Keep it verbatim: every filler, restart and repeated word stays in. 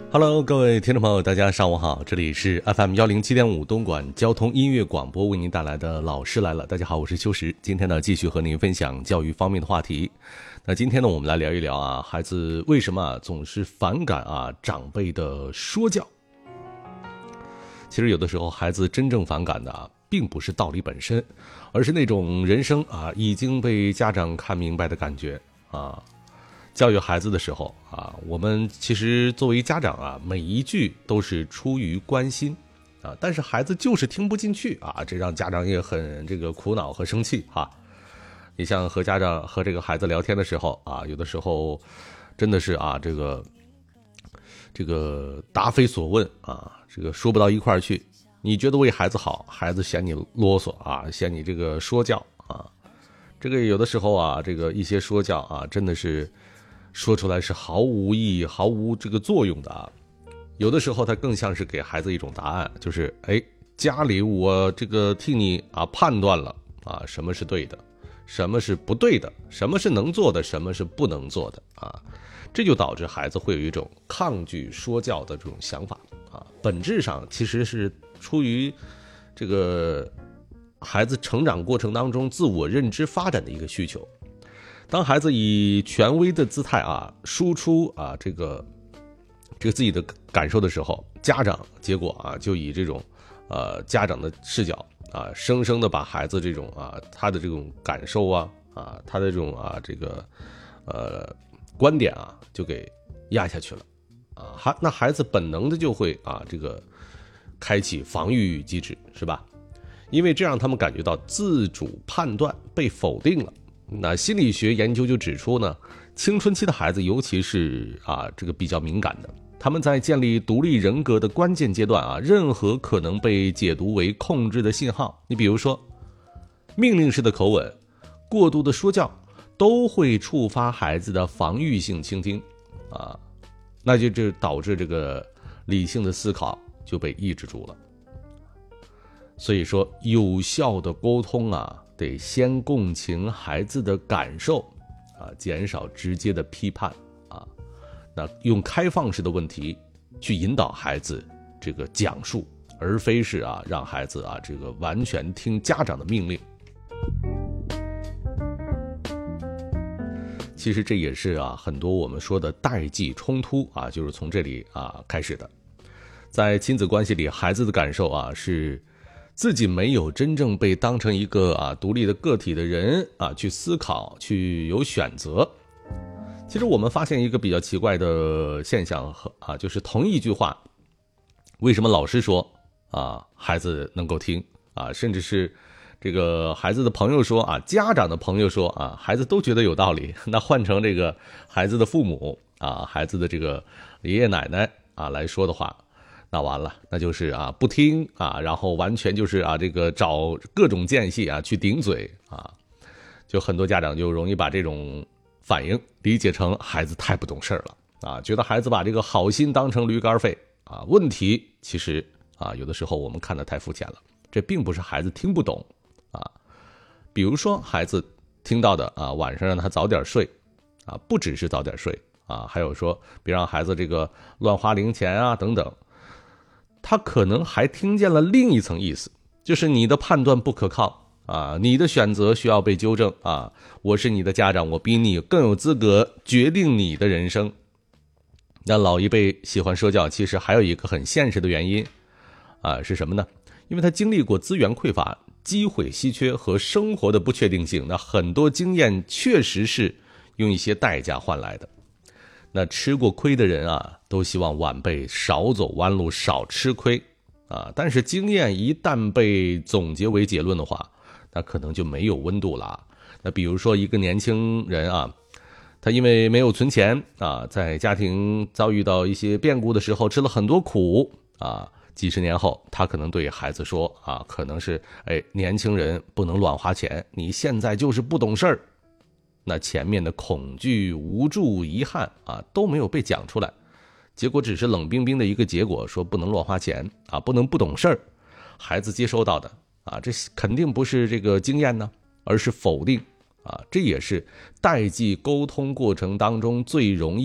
Hello， 各位听众朋友，大家上午好，这里是 F M 一零七点五 东莞交通音乐广播为您带来的老师来了。大家好，我是秋实，今天呢继续和您分享教育方面的话题。那今天呢，我们来聊一聊啊，孩子为什么啊总是反感啊长辈的说教。其实有的时候，孩子真正反感的啊，并不是道理本身，而是那种人生啊已经被家长看明白的感觉啊。教育孩子的时候啊，我们其实作为家长啊，每一句都是出于关心啊，但是孩子就是听不进去啊，这让家长也很这个苦恼和生气哈。你像和家长和这个孩子聊天的时候啊，有的时候真的是啊，这个这个答非所问啊，这个说不到一块儿去。你觉得为孩子好，孩子嫌你啰嗦啊，嫌你这个说教啊。这个有的时候啊，这个一些说教啊，真的是说出来是毫无意义、毫无这个作用的啊。有的时候它更像是给孩子一种答案，就是哎，家里我这个替你啊判断了啊，什么是对的，什么是不对的，什么是能做的，什么是不能做的啊。这就导致孩子会有一种抗拒说教的这种想法啊。本质上其实是出于这个孩子成长过程当中自我认知发展的一个需求。当孩子以权威的姿态啊输出啊这个这个自己的感受的时候，家长结果啊就以这种呃家长的视角啊，生生的把孩子这种啊他的这种感受啊啊他的这种啊这个呃观点啊就给压下去了啊，孩那孩子本能的就会啊这个开启防御机制，是吧？因为这让他们感觉到自主判断被否定了。那心理学研究就指出呢，青春期的孩子尤其是啊这个比较敏感的，他们在建立独立人格的关键阶段啊，任何可能被解读为控制的信号，你比如说命令式的口吻、过度的说教，都会触发孩子的防御性倾听啊，那就就导致这个理性的思考就被抑制住了。所以说，有效的沟通啊，得先共情孩子的感受啊，减少直接的批判啊，那用开放式的问题去引导孩子这个讲述，而非是啊让孩子啊这个完全听家长的命令。其实这也是啊很多我们说的代际冲突啊，就是从这里啊开始的。在亲子关系里，孩子的感受啊是自己没有真正被当成一个啊独立的个体的人啊去思考，去有选择。其实我们发现一个比较奇怪的现象啊，就是同一句话，为什么老师说啊孩子能够听啊，甚至是这个孩子的朋友说啊，家长的朋友说啊，孩子都觉得有道理。那换成这个孩子的父母啊，孩子的这个爷爷奶奶啊来说的话，那完了，那就是啊不听啊，然后完全就是啊这个找各种间隙啊去顶嘴啊，就很多家长就容易把这种反应理解成孩子太不懂事了啊，觉得孩子把这个好心当成驴肝肺啊。问题其实啊有的时候我们看得太肤浅了，这并不是孩子听不懂啊。比如说孩子听到的啊，晚上让他早点睡啊，不只是早点睡啊，还有说别让孩子这个乱花零钱啊等等。他可能还听见了另一层意思，就是你的判断不可靠啊，你的选择需要被纠正啊，我是你的家长，我比你更有资格决定你的人生。那老一辈喜欢说教，其实还有一个很现实的原因啊，是什么呢？因为他经历过资源匮乏、机会稀缺和生活的不确定性，那很多经验确实是用一些代价换来的。那吃过亏的人啊，都希望晚辈少走弯路，少吃亏啊。但是经验一旦被总结为结论的话，那可能就没有温度了。那比如说一个年轻人啊，他因为没有存钱啊，在家庭遭遇到一些变故的时候吃了很多苦啊，几十年后他可能对孩子说啊，可能是哎年轻人不能乱花钱，你现在就是不懂事儿。那前面的恐惧、无助、遗憾啊都没有被讲出来，结果只是冷冰冰的一个结果，说不能乱花钱啊，不能不懂事儿。孩子接收到的啊，这肯定不是这个经验呢，而是否定啊，这也是代际沟通过程当中最容易